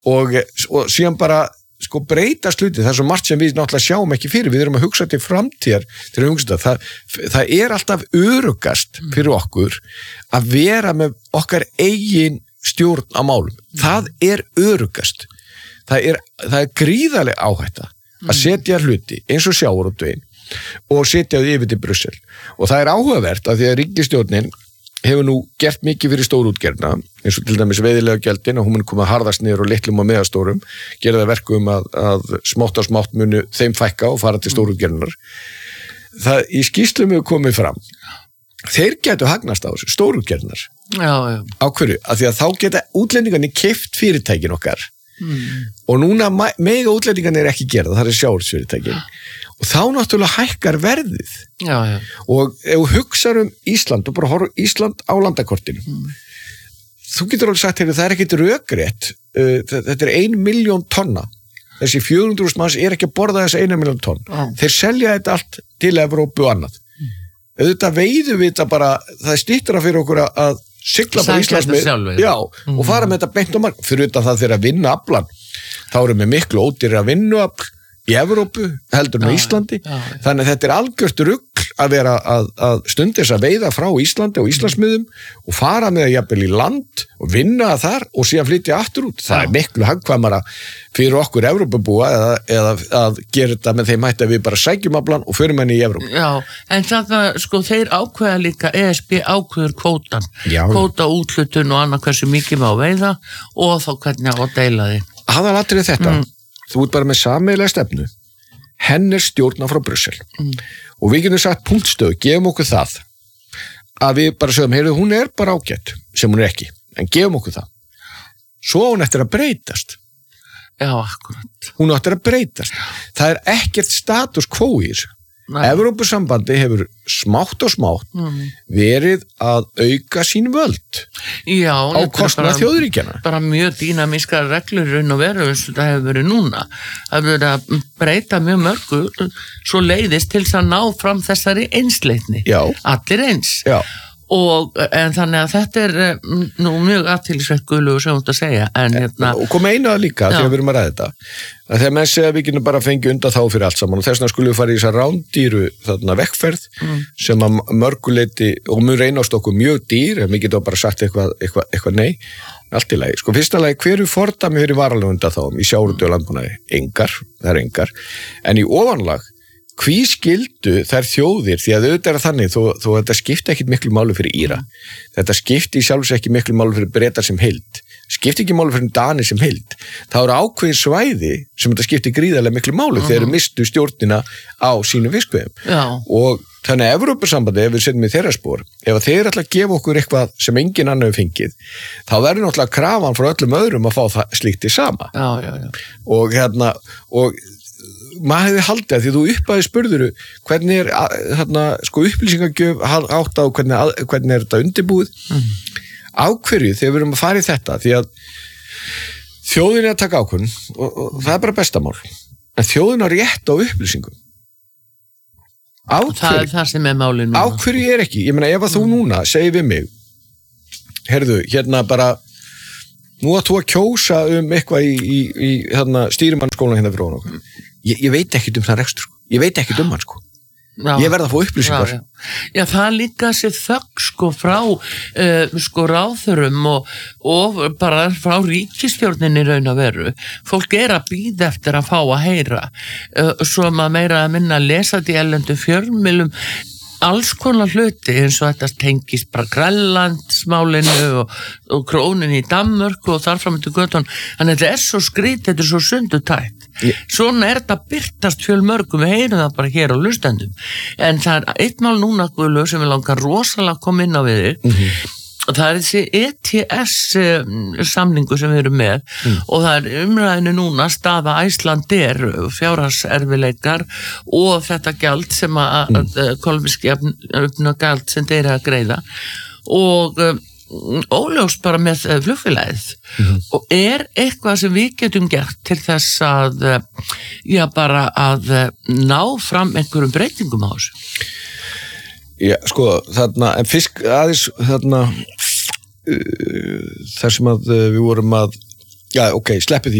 og síðan bara sko breyta sluti, það er svo margt sem við náttúrulega sjáum ekki fyrir, við erum að hugsa til framtíðar til að hugsa það er alltaf öruggast fyrir okkur að vera með okkar eigin stjórn á málum, það er öruggast, það er gríðarleg áhætta að setja hluti eins og sjávarútveginn og setja þau yfir til Brussel og það er áhugavert að því að ríkisstjórnin hefur nú gert mikið fyrir stórútgerðina eins og til dæmis veiðilega gjöldin og hún mun koma harðast niður og litlum og meðastórum gera það verkum að smátt á smátt munu þeim fækka og fara til stórútgerðinar það í skýrslum hefur komið fram þeir getur hagnast á þessu, stórútgerðinar á hverju, af því að þá geta útlendingarnir keypt fyrirtækin okkar og núna mega útlendingarnir ekki gera það er sjávarútvegsfyrirtækin og þá náttúrulega hækkar verðið og ef þú hugsar Ísland og bara horfum Ísland á landakortinu þú getur alveg sagt það er ekkit rökrétt þetta er 1 milljón tonna þessi 400.000 manns er ekki að borða þessa 1 milljón tonn þeir selja þetta allt til Evrópu og annað auðvitað veiðum við þetta bara það er styttra fyrir okkur að sigla bara Íslandsmið og fara með þetta beint og marg fyrir utan það þegar að vinna aflan þá erum við miklu ódýrari að vinnuafl í Evrópu heldur með Íslandi þannig að þetta er algjört rugl að vera að stunda þess að veiða frá Íslandi og Íslandsmiðum og fara með það jafnvel í land og vinna þar og síðan flytja aftur út það er miklu hagkvæmara fyrir okkur Evrópubúa eða að gera þetta með þeim hætti að við bara sækjum aflan og förum henni í Evrópu. Já, en það sko þeir ákveða líka ESB ákveður kvótan, kvóta úthlutun og annað hversu mikið má veiða og þá hvernig á að deila því. Aðalatriði þetta þú ert bara með sameiginlega stefnu henn er stjórna frá Brussel og við getum sagt punktstöðu, gefum okkur það að við bara sögum, heyrðu, hún er bara ágætt sem hún er ekki, en gefum okkur það svo hún eftir að breytast akkurat hún eftir að breytast það er ekkert status quo í þessu Evrópusambandi hefur smátt og smátt verið að auka sín völd á kostnað þjóðríkjanna. Bara mjög dýnamískar reglur raun og veru eins og það hefur verið núna. Það hefur verið að breyta mjög mörgu svo leiðist til að ná fram þessari einsleitni. Allir eins. En þannig að þetta er nú mjög athyglisvert Guðlaugur sem þú ert að segja og kom einu að líka þegar við erum að ræða þetta að þegar menn segja að við getum bara fengið undan þá fyrir allt saman og þess vegna skulum við fara í þessa rándýru þarna vekkferð sem að mörguleiti og mun reynast okkur mjög dýr en við getum bara sagt eitthvað nei allt í lagi, sko fyrsta lagi hverju fordæmi fyrir varalegum undan þá í sjávarútvegi og landbúnaði það er engar en í ofanlag hví skildu þær þjóðir því að auðvitað er þannig þó þetta skipti ekkit miklu máli fyrir Íra þetta skipti sjálfs ekki miklu máli fyrir Bretar sem heild skipti ekki máli fyrir Dani sem heild það eru ákveðin svæði sem þetta skipti gríðarlega miklu máli þegar mistu stjórnina á sínum fiskveiðum og þannig að Evrópusambandi ef við setjum í þeirra spor ef þeir ætla að gefa okkur eitthvað sem engin annar hefur fengið þá verður náttúrulega krafan frá öllum öðrum að fá slíkt í sama og maður hefði haldið að því þú uppaði spurðuru hvernig er sko upplýsingagjöf átt á hvernig er þetta undirbúið á hverju þegar við erum að fara í þetta því að þjóðin er að taka ákvörðun og það er bara bestamál en þjóðin á rétt á upplýsingum það er það sem er málið núna á hverju er ekki, ég meina ef að þú núna segir við mig heyrðu, hérna bara nú að þú að kjósa eitthvað í stýrimannskólan hérna fyrir ofan ég veit ekkert það rekstur ég veit ekkert hann ég verð að fá upplýsingar Já, það líka sér þögg frá ráðherrum og bara frá ríkisstjórninni raun að veru fólk er að bíða eftir að fá að heyra svo maður meira að minna að lesa til erlendum fjölmiðlum alls konar hluti eins og þetta tengist bara Grænlandsmálinu og krónin í Danmörku og þar fram til götun þannig að þetta er svo skrýt, þetta er svo sundutætt svona er þetta birtast fjölmörgum við heyrum það bara hér á hlustendum en það er eitt mál núna Guðlaug sem við langar rosalega að koma inn á við þig það er þessi ETS samningu sem við erum með og það er umræðinu núna staða Icelandair fjárhagserfileikar og þetta gjald sem að kolfiskjafna gjald sem þeir að greiða og óljóst bara með flugfélagið og er eitthvað sem við getum gert til þess að bara að ná fram einhverjum breytingum á þessu Já, sko, þarna, en fisk aðeins þarna þar sem að við vorum að Já, ok, sleppu því